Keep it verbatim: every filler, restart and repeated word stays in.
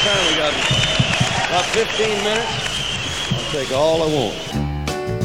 time. We got about fifteen minutes. I'll take all I want.